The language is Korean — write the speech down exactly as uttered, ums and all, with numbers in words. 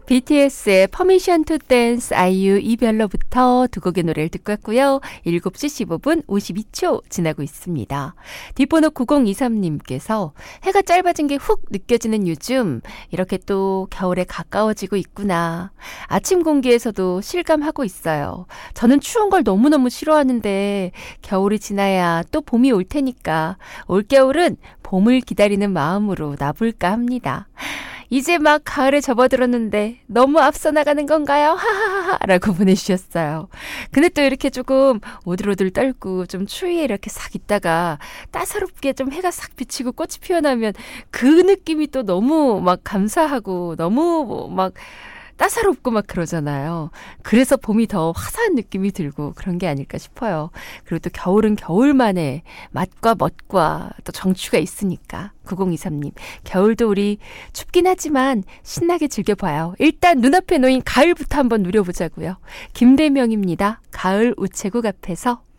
비티에스의 퍼미션 투 댄스, 아이유 이별로부터 두 곡의 노래를 듣고 왔고요. 일곱 시 십오 분 오십이 초 지나고 있습니다. 뒷번호 구공이삼님께서 해가 짧아진 게 훅 느껴지는 요즘 이렇게 또 겨울에 가까워지고 있구나. 아침 공기에서도 실감하고 있어요. 저는 추운 걸 너무너무 싫어하는데 겨울이 지나야 또 봄이 올 테니까 올겨울은 봄을 기다리는 마음으로 나볼까 합니다. 이제 막 가을에 접어들었는데 너무 앞서 나가는 건가요? 하하하하 라고 보내주셨어요. 근데 또 이렇게 조금 오들오들 떨고 좀 추위에 이렇게 싹 있다가 따사롭게 좀 해가 싹 비치고 꽃이 피어나면 그 느낌이 또 너무 막 감사하고 너무 막 따사롭고 막 그러잖아요. 그래서 봄이 더 화사한 느낌이 들고 그런 게 아닐까 싶어요. 그리고 또 겨울은 겨울만의 맛과 멋과 또 정취가 있으니까. 구공이삼님, 겨울도 우리 춥긴 하지만 신나게 즐겨봐요. 일단 눈앞에 놓인 가을부터 한번 누려보자고요. 김대명입니다. 가을 우체국 앞에서.